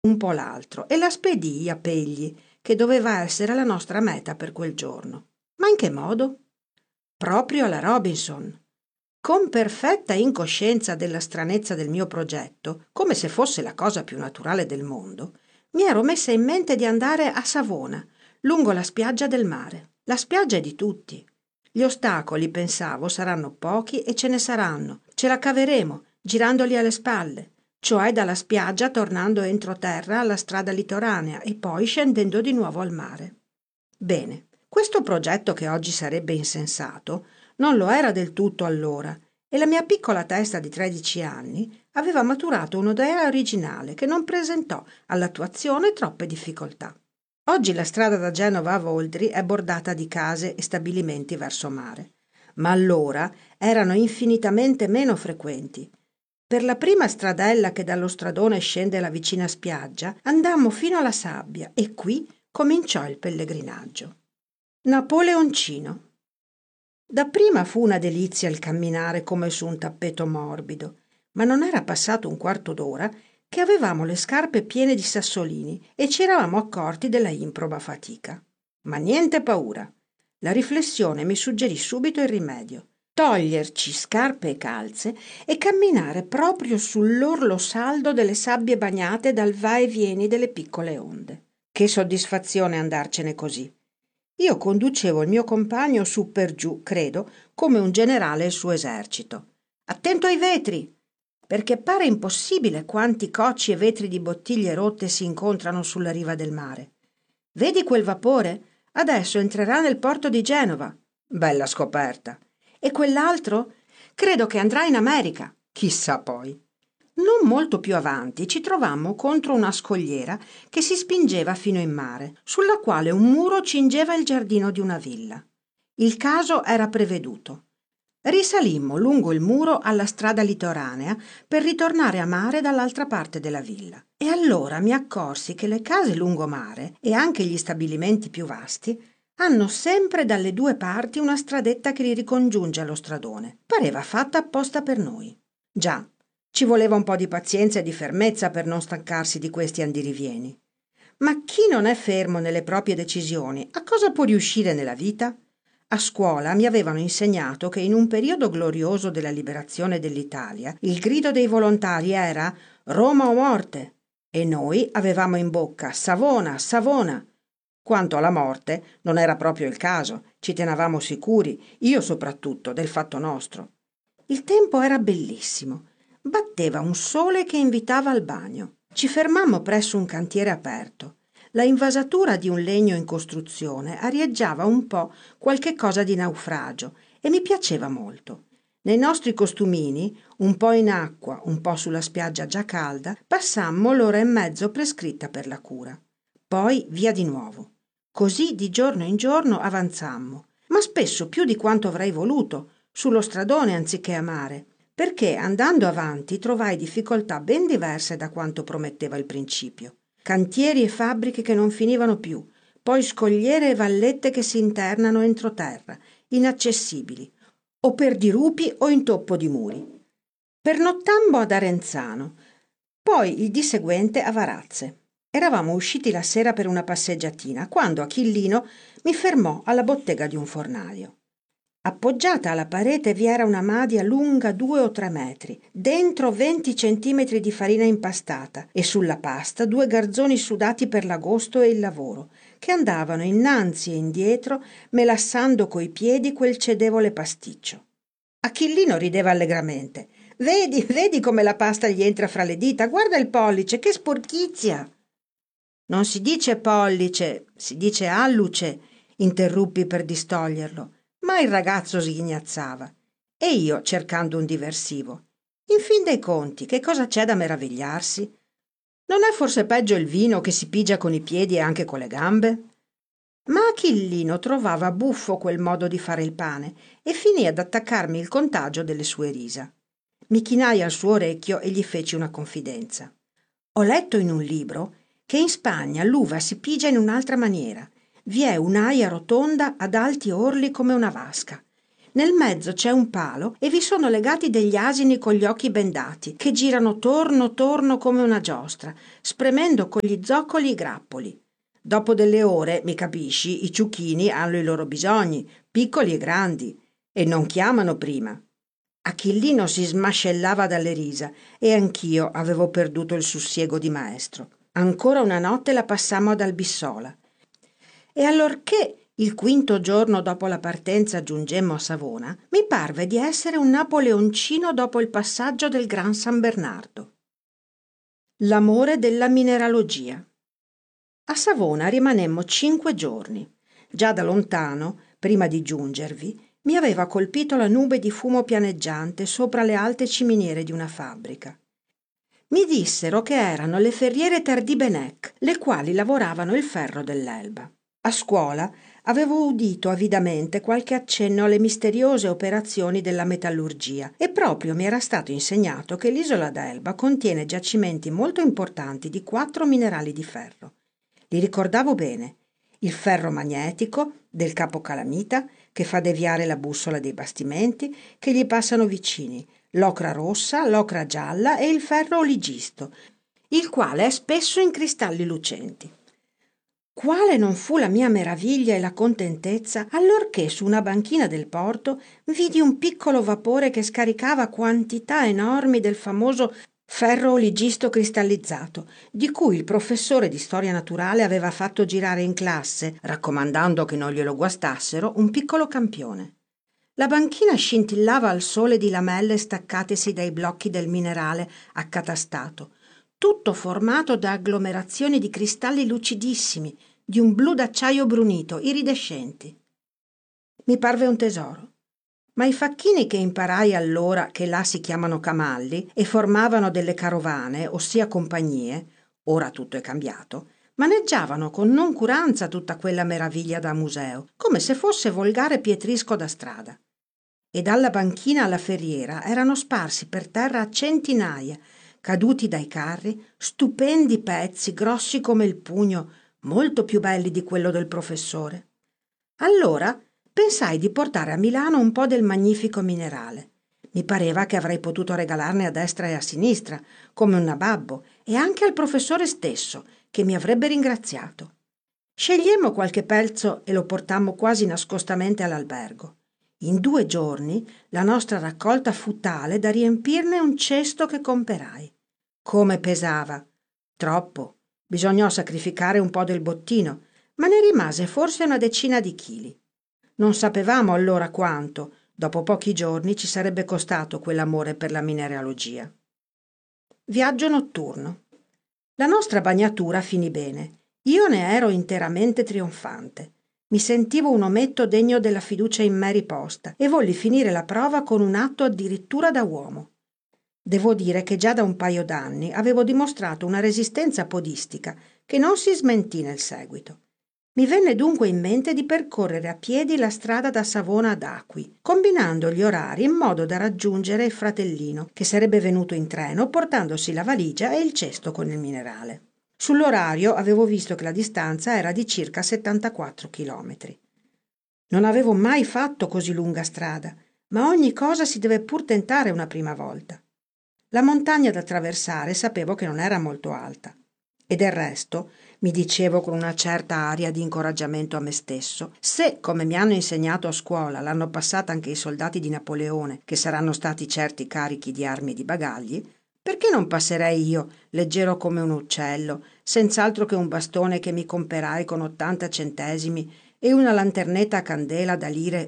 un po' l'altro e la spedii a Pegli, che doveva essere la nostra meta per quel giorno. Ma in che modo? Proprio alla Robinson. Con perfetta incoscienza della stranezza del mio progetto, come se fosse la cosa più naturale del mondo, mi ero messa in mente di andare a Savona, lungo la spiaggia del mare. La spiaggia è di tutti. Gli ostacoli, pensavo, saranno pochi e ce ne saranno. Ce la caveremo, girandoli alle spalle, cioè dalla spiaggia tornando entroterra alla strada litoranea e poi scendendo di nuovo al mare. Bene, questo progetto che oggi sarebbe insensato non lo era del tutto allora, e la mia piccola testa di 13 anni aveva maturato un'idea originale che non presentò all'attuazione troppe difficoltà. Oggi la strada da Genova a Voldri è bordata di case e stabilimenti verso mare, ma allora erano infinitamente meno frequenti. Per la prima stradella che dallo stradone scende alla vicina spiaggia andammo fino alla sabbia e qui cominciò il pellegrinaggio. Napoleoncino. Dapprima fu una delizia il camminare come su un tappeto morbido, ma non era passato un quarto d'ora che avevamo le scarpe piene di sassolini e ci eravamo accorti della improba fatica. Ma niente paura. La riflessione mi suggerì subito il rimedio: toglierci scarpe e calze e camminare proprio sull'orlo saldo delle sabbie bagnate dal va e vieni delle piccole onde. Che soddisfazione andarcene così! Io conducevo il mio compagno su per giù, credo, come un generale il suo esercito. Attento ai vetri, perché pare impossibile quanti cocci e vetri di bottiglie rotte si incontrano sulla riva del mare. Vedi quel vapore? Adesso entrerà nel porto di Genova. Bella scoperta. E quell'altro? Credo che andrà in America. Chissà poi. Non molto più avanti ci trovammo contro una scogliera che si spingeva fino in mare, sulla quale un muro cingeva il giardino di una villa. Il caso era preveduto. Risalimmo lungo il muro alla strada litoranea per ritornare a mare dall'altra parte della villa. E allora mi accorsi che le case lungomare e anche gli stabilimenti più vasti hanno sempre dalle due parti una stradetta che li ricongiunge allo stradone. Pareva fatta apposta per noi. Già, ci voleva un po' di pazienza e di fermezza per non stancarsi di questi andirivieni. Ma chi non è fermo nelle proprie decisioni, a cosa può riuscire nella vita? A scuola mi avevano insegnato che in un periodo glorioso della liberazione dell'Italia il grido dei volontari era «Roma o morte!» e noi avevamo in bocca «Savona, Savona!». Quanto alla morte, non era proprio il caso, ci tenevamo sicuri, io soprattutto, del fatto nostro. Il tempo era bellissimo. Batteva un sole che invitava al bagno. Ci fermammo presso un cantiere aperto. La invasatura di un legno in costruzione arieggiava un po' qualche cosa di naufragio e mi piaceva molto. Nei nostri costumini, un po' in acqua, un po' sulla spiaggia già calda, passammo l'ora e mezzo prescritta per la cura. Poi via di nuovo. Così di giorno in giorno avanzammo, ma spesso più di quanto avrei voluto, sullo stradone anziché a mare, perché andando avanti trovai difficoltà ben diverse da quanto prometteva il principio. Cantieri e fabbriche che non finivano più, poi scogliere e vallette che si internano entroterra, inaccessibili, o per dirupi o intoppo di muri. Pernottammo ad Arenzano, poi il dì seguente a Varazze. Eravamo usciti la sera per una passeggiatina, quando Achillino mi fermò alla bottega di un fornaio. Appoggiata alla parete vi era una madia lunga 2 o 3 metri, dentro 20 centimetri di farina impastata e sulla pasta 2 garzoni sudati per l'agosto e il lavoro, che andavano innanzi e indietro melassando coi piedi quel cedevole pasticcio. Achillino rideva allegramente. Vedi, vedi come la pasta gli entra fra le dita, guarda il pollice, che sporchizia! Non si dice pollice, si dice alluce, interruppi per distoglierlo. Ma il ragazzo sghignazzava e io cercando un diversivo. In fin dei conti, che cosa c'è da meravigliarsi? Non è forse peggio il vino che si pigia con i piedi e anche con le gambe? Ma Achillino trovava buffo quel modo di fare il pane e finì ad attaccarmi il contagio delle sue risa. Mi chinai al suo orecchio e gli feci una confidenza. Ho letto in un libro che in Spagna l'uva si pigia in un'altra maniera. Vi è un'aia rotonda ad alti orli come una vasca. Nel mezzo c'è un palo e vi sono legati degli asini con gli occhi bendati, che girano torno torno come una giostra, spremendo con gli zoccoli i grappoli. Dopo delle ore, mi capisci, i ciuchini hanno i loro bisogni, piccoli e grandi, e non chiamano prima. Achillino si smascellava dalle risa e anch'io avevo perduto il sussiego di maestro. Ancora una notte la passammo ad Albissola. E allorché il quinto giorno dopo la partenza giungemmo a Savona, mi parve di essere un napoleoncino dopo il passaggio del Gran San Bernardo. L'amore della mineralogia. A Savona rimanemmo 5 giorni. Già da lontano, prima di giungervi, mi aveva colpito la nube di fumo pianeggiante sopra le alte ciminiere di una fabbrica. Mi dissero che erano le ferriere Tardi-Benech, le quali lavoravano il ferro dell'Elba. A scuola avevo udito avidamente qualche accenno alle misteriose operazioni della metallurgia e proprio mi era stato insegnato che l'isola d'Elba contiene giacimenti molto importanti di 4 minerali di ferro. Li ricordavo bene: il ferro magnetico del capocalamita, che fa deviare la bussola dei bastimenti che gli passano vicini, l'ocra rossa, l'ocra gialla e il ferro oligisto, il quale è spesso in cristalli lucenti. Quale non fu la mia meraviglia e la contentezza allorché su una banchina del porto vidi un piccolo vapore che scaricava quantità enormi del famoso ferro oligisto cristallizzato, di cui il professore di storia naturale aveva fatto girare in classe, raccomandando che non glielo guastassero, un piccolo campione. La banchina scintillava al sole di lamelle staccatesi dai blocchi del minerale accatastato, tutto formato da agglomerazioni di cristalli lucidissimi, di un blu d'acciaio brunito, iridescenti. Mi parve un tesoro. Ma i facchini che imparai allora, che là si chiamano camalli, e formavano delle carovane, ossia compagnie, ora tutto è cambiato, maneggiavano con noncuranza tutta quella meraviglia da museo, come se fosse volgare pietrisco da strada. E dalla banchina alla ferriera erano sparsi per terra centinaia, caduti dai carri, stupendi pezzi, grossi come il pugno, molto più belli di quello del professore. Allora pensai di portare a Milano un po' del magnifico minerale. Mi pareva che avrei potuto regalarne a destra e a sinistra, come un nababbo, e anche al professore stesso, che mi avrebbe ringraziato. Scegliemmo qualche pezzo e lo portammo quasi nascostamente all'albergo. In 2 giorni la nostra raccolta fu tale da riempirne un cesto che comperai. Come pesava! Troppo! Bisognò sacrificare un po' del bottino, ma ne rimase forse una decina di chili. Non sapevamo allora quanto, dopo pochi giorni, ci sarebbe costato quell'amore per la mineralogia. Viaggio notturno. La nostra bagnatura finì bene. Io ne ero interamente trionfante. Mi sentivo un ometto degno della fiducia in me riposta e volli finire la prova con un atto addirittura da uomo. Devo dire che già da un paio d'anni avevo dimostrato una resistenza podistica che non si smentì nel seguito. Mi venne dunque in mente di percorrere a piedi la strada da Savona ad Acqui, combinando gli orari in modo da raggiungere il fratellino, che sarebbe venuto in treno portandosi la valigia e il cesto con il minerale. Sull'orario avevo visto che la distanza era di circa 74 chilometri. Non avevo mai fatto così lunga strada, ma ogni cosa si deve pur tentare una prima volta. La montagna da attraversare sapevo che non era molto alta. E del resto, mi dicevo con una certa aria di incoraggiamento a me stesso, se, come mi hanno insegnato a scuola, l'hanno passata anche i soldati di Napoleone, che saranno stati certi carichi di armi e di bagagli, perché non passerei io, leggero come un uccello, senz'altro che un bastone che mi comperai con 80 centesimi e una lanternetta a candela da lire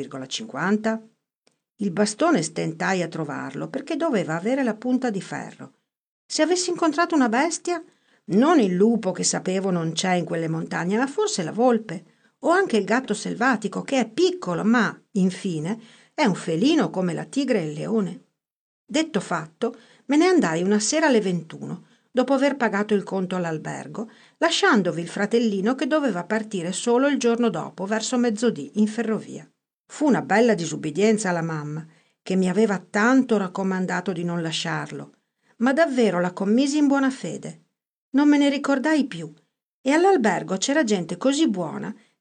1,50? Il bastone stentai a trovarlo perché doveva avere la punta di ferro. Se avessi incontrato una bestia, non il lupo che sapevo non c'è in quelle montagne, ma forse la volpe, o anche il gatto selvatico, che è piccolo, ma, infine, è un felino come la tigre e il leone. Detto fatto, me ne andai una sera alle 21, dopo aver pagato il conto all'albergo, lasciandovi il fratellino che doveva partire solo il giorno dopo, verso mezzodì, in ferrovia. Fu una bella disubbidienza alla mamma, che mi aveva tanto raccomandato di non lasciarlo, ma davvero la commisi in buona fede. Non me ne ricordai più, e all'albergo c'era gente così buona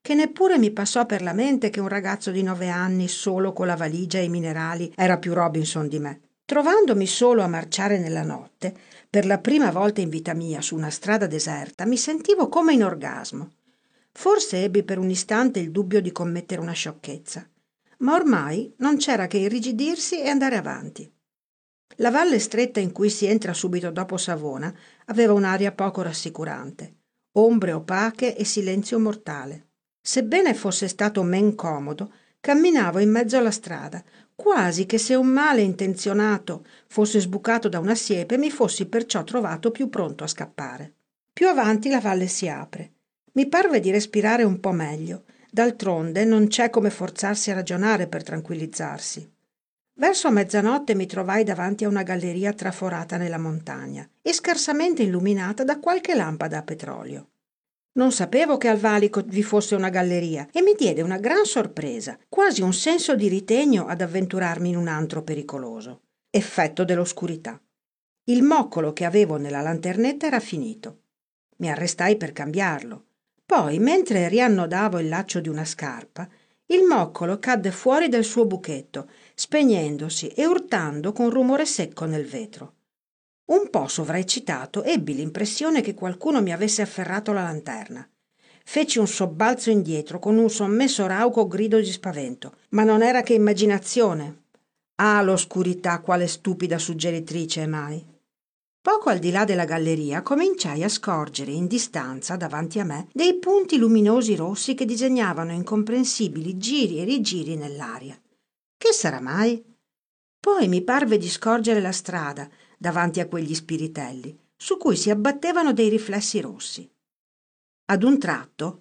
che neppure mi passò per la mente che un ragazzo di 9 anni, solo con la valigia e i minerali, era più Robinson di me. Trovandomi solo a marciare nella notte, per la prima volta in vita mia su una strada deserta, mi sentivo come in orgasmo. Forse ebbi per un istante il dubbio di commettere una sciocchezza, ma ormai non c'era che irrigidirsi e andare avanti. La valle stretta in cui si entra subito dopo Savona aveva un'aria poco rassicurante, ombre opache e silenzio mortale. Sebbene fosse stato men comodo, camminavo in mezzo alla strada, quasi che se un male intenzionato fosse sbucato da una siepe mi fossi perciò trovato più pronto a scappare. Più avanti la valle si apre. Mi parve di respirare un po' meglio. D'altronde non c'è come forzarsi a ragionare per tranquillizzarsi. Verso mezzanotte mi trovai davanti a una galleria traforata nella montagna e scarsamente illuminata da qualche lampada a petrolio. Non sapevo che al valico vi fosse una galleria e mi diede una gran sorpresa, quasi un senso di ritegno ad avventurarmi in un antro pericoloso. Effetto dell'oscurità. Il moccolo che avevo nella lanternetta era finito. Mi arrestai per cambiarlo. Poi, mentre riannodavo il laccio di una scarpa, il moccolo cadde fuori del suo buchetto, spegnendosi e urtando con rumore secco nel vetro. Un po' sovraeccitato, ebbi l'impressione che qualcuno mi avesse afferrato la lanterna. Feci un sobbalzo indietro con un sommesso rauco grido di spavento, ma non era che immaginazione. Ah, l'oscurità, quale stupida suggeritrice è mai! Poco al di là della galleria cominciai a scorgere in distanza, davanti a me, dei punti luminosi rossi che disegnavano incomprensibili giri e rigiri nell'aria. Che sarà mai? Poi mi parve di scorgere la strada davanti a quegli spiritelli, su cui si abbattevano dei riflessi rossi. Ad un tratto,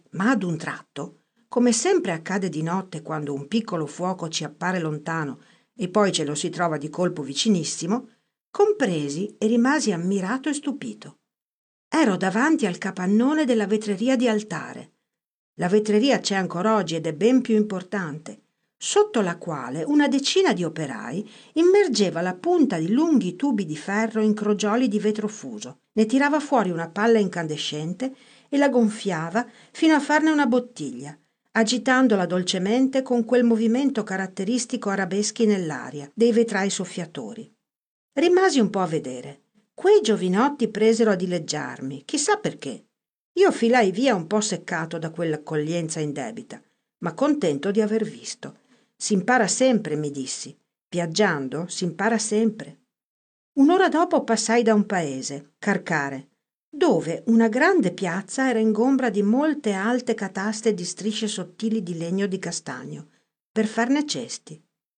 come sempre accade di notte quando un piccolo fuoco ci appare lontano e poi ce lo si trova di colpo vicinissimo, compresi e rimasi ammirato e stupito. Ero davanti al capannone della vetreria di Altare. La vetreria c'è ancora oggi ed è ben più importante, sotto la quale una decina di operai immergeva la punta di lunghi tubi di ferro in crogioli di vetro fuso, ne tirava fuori una palla incandescente e la gonfiava fino a farne una bottiglia, agitandola dolcemente con quel movimento caratteristico arabeschi nell'aria dei vetrai soffiatori. Rimasi un po' a vedere. Quei giovinotti presero a dileggiarmi, chissà perché. Io filai via un po' seccato da quell'accoglienza indebita, ma contento di aver visto. Si impara sempre, mi dissi. Viaggiando si impara sempre. Un'ora dopo passai da un paese, Carcare, dove una grande piazza era ingombra di molte alte cataste di strisce sottili di legno di castagno, per farne cesti.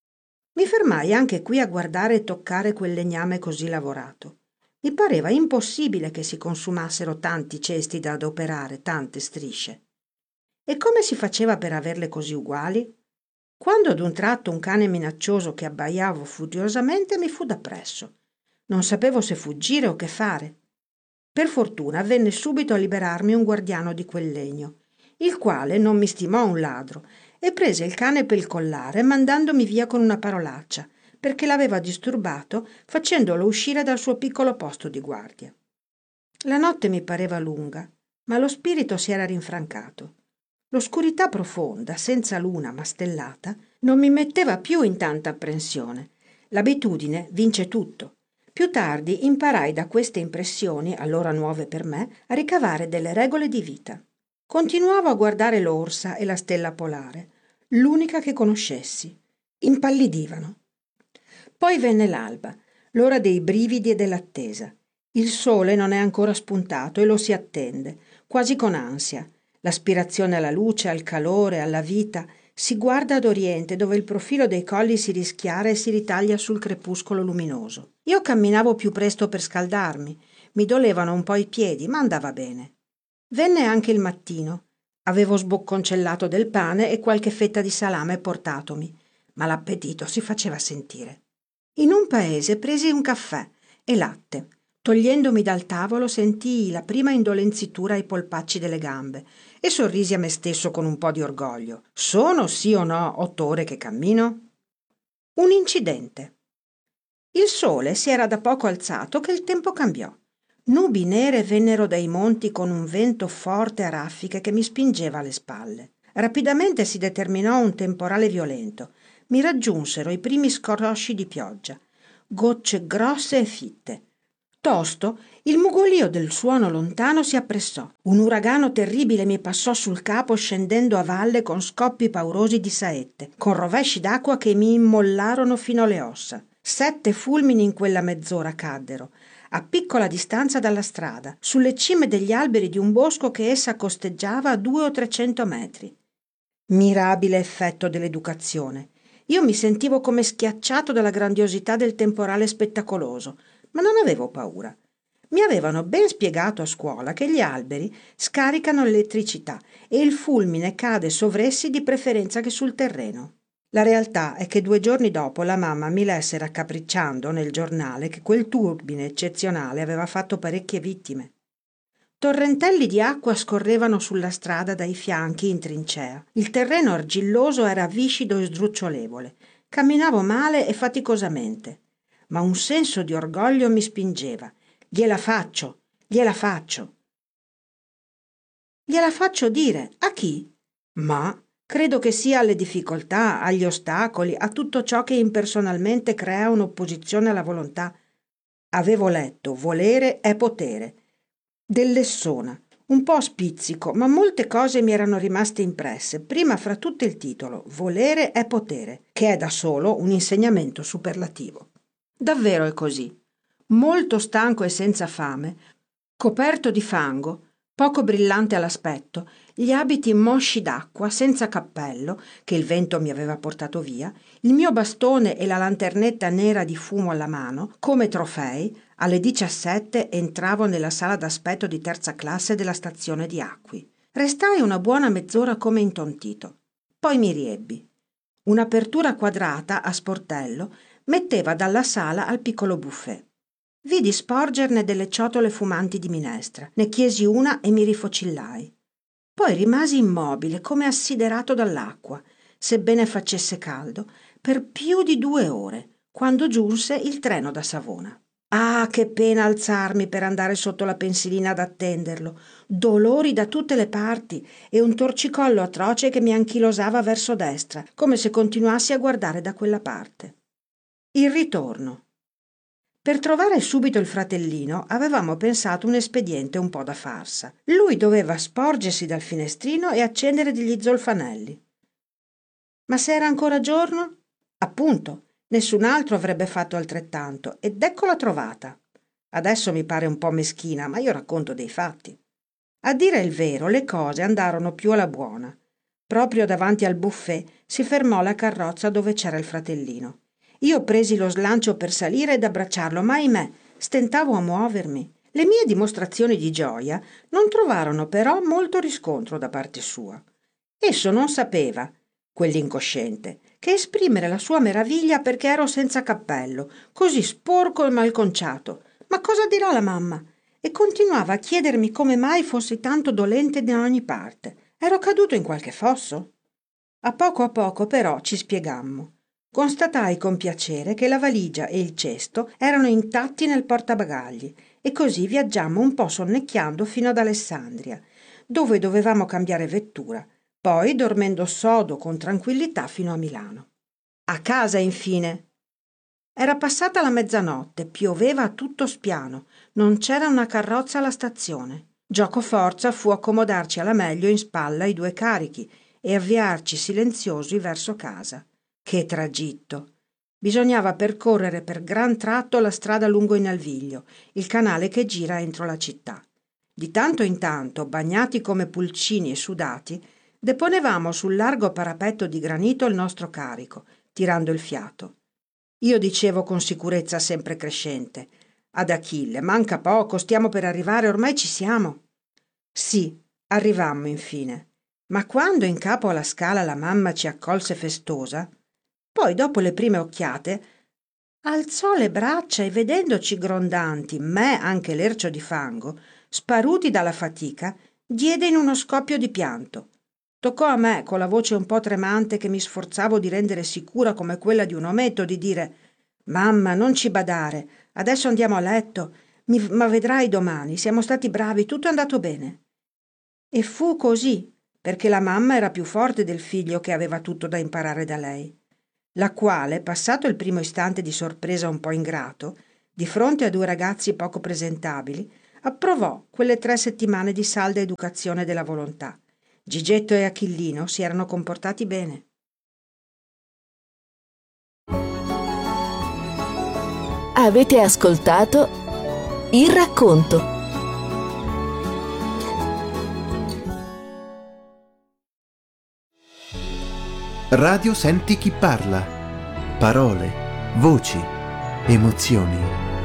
Mi fermai anche qui a guardare e toccare quel legname così lavorato. Mi pareva impossibile che si consumassero tanti cesti da adoperare, tante strisce. E come si faceva per averle così uguali? Quando ad un tratto un cane minaccioso che abbaiavo furiosamente mi fu dappresso. Non sapevo se fuggire o che fare. Per fortuna venne subito a liberarmi un guardiano di quel legno, il quale non mi stimò un ladro e prese il cane per il collare mandandomi via con una parolaccia, perché l'aveva disturbato facendolo uscire dal suo piccolo posto di guardia. La notte mi pareva lunga, ma lo spirito si era rinfrancato. L'oscurità profonda, senza luna ma stellata, non mi metteva più in tanta apprensione. L'abitudine vince tutto. Più tardi imparai da queste impressioni, allora nuove per me, a ricavare delle regole di vita. Continuavo a guardare l'orsa e la stella polare, l'unica che conoscessi. Impallidivano. Poi venne l'alba, l'ora dei brividi e dell'attesa. Il sole non è ancora spuntato e lo si attende, quasi con ansia. L'aspirazione alla luce, al calore, alla vita, si guarda ad oriente dove il profilo dei colli si rischiara e si ritaglia sul crepuscolo luminoso. Io camminavo più presto per scaldarmi, mi dolevano un po' i piedi, ma andava bene. Venne anche il mattino. Avevo sbocconcellato del pane e qualche fetta di salame portatomi, ma l'appetito si faceva sentire. In un paese presi un caffè e latte. Togliendomi dal tavolo sentii la prima indolenzitura ai polpacci delle gambe e sorrisi a me stesso con un po' di orgoglio. Sono, sì o no, 8 ore che cammino? Un incidente. Il sole si era da poco alzato che il tempo cambiò. Nubi nere vennero dai monti con un vento forte a raffiche che mi spingeva alle spalle. Rapidamente si determinò un temporale violento. Mi raggiunsero i primi scrosci di pioggia, gocce grosse e fitte. Tosto il mugolìo del suono lontano si appressò. Un uragano terribile mi passò sul capo scendendo a valle con scoppi paurosi di saette, con rovesci d'acqua che mi immollarono fino alle ossa. 7 fulmini in quella mezz'ora caddero, a piccola distanza dalla strada, sulle cime degli alberi di un bosco che essa costeggiava a 200 o 300 metri. Mirabile effetto dell'educazione. Io mi sentivo come schiacciato dalla grandiosità del temporale spettacoloso, ma non avevo paura. Mi avevano ben spiegato a scuola che gli alberi scaricano l'elettricità e il fulmine cade sovressi di preferenza che sul terreno. La realtà è che 2 giorni dopo la mamma mi lesse raccapricciando nel giornale che quel turbine eccezionale aveva fatto parecchie vittime. Torrentelli di acqua scorrevano sulla strada dai fianchi in trincea. Il terreno argilloso era viscido e sdrucciolevole. Camminavo male e faticosamente, ma un senso di orgoglio mi spingeva. Gliela faccio, gliela faccio. Gliela faccio dire a chi? Ma credo che sia alle difficoltà, agli ostacoli, a tutto ciò che impersonalmente crea un'opposizione alla volontà. Avevo letto Volere è potere, del Lessona, un po' a spizzico, ma molte cose mi erano rimaste impresse, prima fra tutte il titolo Volere è potere, che è da solo un insegnamento superlativo. Davvero è così. Molto stanco e senza fame, coperto di fango, poco brillante all'aspetto, gli abiti mosci d'acqua, senza cappello, che il vento mi aveva portato via, il mio bastone e la lanternetta nera di fumo alla mano, come trofei, alle 17 entravo nella sala d'aspetto di 3ª classe della stazione di Acqui. Restai una buona mezz'ora come intontito. Poi mi riebbi. Un'apertura quadrata a sportello metteva dalla sala al piccolo buffet. Vidi sporgerne delle ciotole fumanti di minestra, ne chiesi una e mi rifocillai. Poi rimasi immobile, come assiderato dall'acqua, sebbene facesse caldo, per più di 2 ore, quando giunse il treno da Savona. Ah, che pena alzarmi per andare sotto la pensilina ad attenderlo, dolori da tutte le parti e un torcicollo atroce che mi anchilosava verso destra, come se continuassi a guardare da quella parte. Il ritorno. Per trovare subito il fratellino avevamo pensato un espediente un po' da farsa. Lui doveva sporgersi dal finestrino e accendere degli zolfanelli. Ma se era ancora giorno? Appunto, nessun altro avrebbe fatto altrettanto, ed eccola trovata. Adesso mi pare un po' meschina, ma io racconto dei fatti. A dire il vero, le cose andarono più alla buona. Proprio davanti al buffet si fermò la carrozza dove c'era il fratellino. Io presi lo slancio per salire ed abbracciarlo, ma ahimè, stentavo a muovermi. Le mie dimostrazioni di gioia non trovarono però molto riscontro da parte sua. Esso non sapeva, quell'incosciente, che esprimere la sua meraviglia perché ero senza cappello, così sporco e malconciato. Ma cosa dirà la mamma? E continuava a chiedermi come mai fossi tanto dolente da ogni parte. Ero caduto in qualche fosso? A poco però ci spiegammo. Constatai con piacere che la valigia e il cesto erano intatti nel portabagagli e così viaggiammo un po' sonnecchiando fino ad Alessandria, dove dovevamo cambiare vettura, poi dormendo sodo con tranquillità fino a Milano. A casa, infine. Era passata la mezzanotte, pioveva a tutto spiano, non c'era una carrozza alla stazione. Giocoforza fu accomodarci alla meglio in spalla i 2 carichi e avviarci silenziosi verso casa. Che tragitto! Bisognava percorrere per gran tratto la strada lungo il Naviglio, il canale che gira entro la città. Di tanto in tanto, bagnati come pulcini e sudati, deponevamo sul largo parapetto di granito il nostro carico, tirando il fiato. Io dicevo con sicurezza sempre crescente: ad Achille, manca poco, stiamo per arrivare, ormai ci siamo. Sì, arrivammo infine, ma quando in capo alla scala la mamma ci accolse festosa, poi dopo le prime occhiate alzò le braccia e vedendoci grondanti, me anche lercio di fango, sparuti dalla fatica, diede in uno scoppio di pianto. Toccò a me, con la voce un po' tremante che mi sforzavo di rendere sicura come quella di un ometto, di dire: «Mamma, non ci badare, adesso andiamo a letto, ma vedrai domani, siamo stati bravi, tutto è andato bene». E fu così, perché la mamma era più forte del figlio che aveva tutto da imparare da lei, la quale, passato il primo istante di sorpresa un po' ingrato, di fronte a 2 ragazzi poco presentabili, approvò quelle 3 settimane di salda educazione della volontà. Gigetto e Achillino si erano comportati bene. Avete ascoltato Il racconto. Radio Senti chi parla. Parole, voci, emozioni.